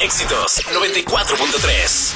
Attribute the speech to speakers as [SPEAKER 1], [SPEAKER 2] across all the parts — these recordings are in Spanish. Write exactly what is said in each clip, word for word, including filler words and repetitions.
[SPEAKER 1] Éxitos noventa y cuatro punto tres.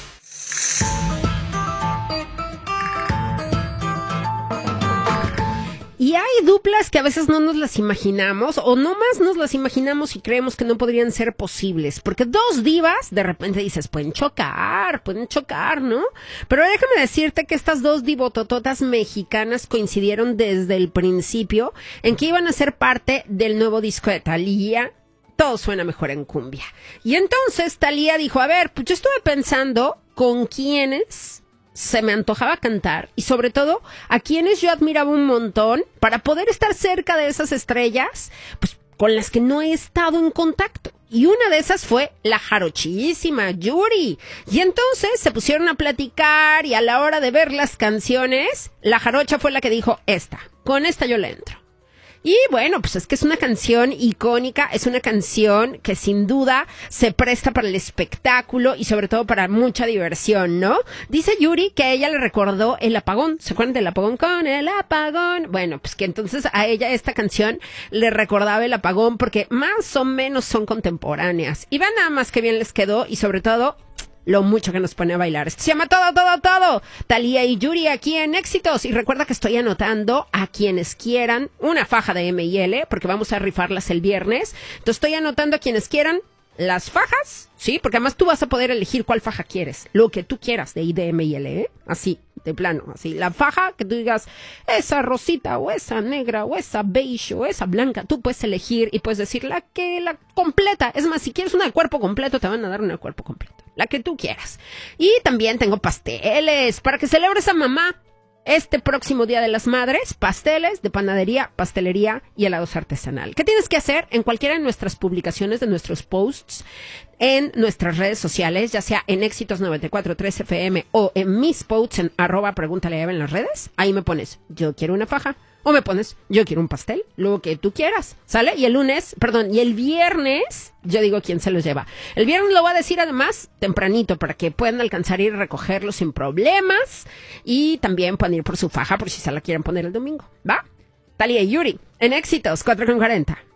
[SPEAKER 2] Y hay duplas que a veces no nos las imaginamos, o no más nos las imaginamos y creemos que no podrían ser posibles. Porque dos divas, de repente dices, pueden chocar, pueden chocar, ¿no? Pero déjame decirte que estas dos divotototas mexicanas coincidieron desde el principio en que iban a ser parte del nuevo disco de Thalía. Todo suena mejor en cumbia. Y entonces Thalía dijo, a ver, pues yo estuve pensando con quiénes se me antojaba cantar y sobre todo a quienes yo admiraba un montón para poder estar cerca de esas estrellas, pues con las que no he estado en contacto. Y una de esas fue la jarochísima Yuri. Y entonces se pusieron a platicar y a la hora de ver las canciones, la jarocha fue la que dijo, esta, con esta yo le entro. Y bueno, pues es que es una canción icónica, es una canción que sin duda se presta para el espectáculo y sobre todo para mucha diversión, ¿no? Dice Yuri que a ella le recordó el apagón, ¿se acuerdan del apagón? Con el apagón. Bueno, pues que entonces a ella esta canción le recordaba el apagón porque más o menos son contemporáneas. Y vean nada más que bien les quedó y sobre todo lo mucho que nos pone a bailar. Esto se llama Todo, Todo, Todo. Thalía y Yuri aquí en Éxitos. Y recuerda que estoy anotando a quienes quieran una faja de M y L, porque vamos a rifarlas el viernes. Entonces estoy anotando a quienes quieran las fajas, sí, porque además tú vas a poder elegir cuál faja quieres. Lo que tú quieras de I D M y L, ¿eh? Así, de plano, así. La faja que tú digas, esa rosita, o esa negra, o esa beige, o esa blanca, tú puedes elegir y puedes decir la que, la completa. Es más, si quieres una de cuerpo completo, te van a dar una de cuerpo completo. La que tú quieras. Y también tengo pasteles para que celebres a mamá este próximo Día de las Madres. Pasteles de panadería, pastelería y helados artesanal. ¿Qué tienes que hacer? En cualquiera de nuestras publicaciones, de nuestros posts, en nuestras redes sociales, ya sea en Éxitos noventa y cuatro punto tres F M o en mis posts en arroba pregúntale a Eva en las redes. Ahí me pones, yo quiero una faja. O me pones, yo quiero un pastel, lo que tú quieras, ¿sale? Y el lunes, perdón, y el viernes, yo digo quién se los lleva. El viernes lo voy a decir además tempranito para que puedan alcanzar a ir a recogerlo sin problemas. Y también pueden ir por su faja por si se la quieren poner el domingo, ¿va? Thalía y Yuri, en Éxitos, cuatro con cuarenta.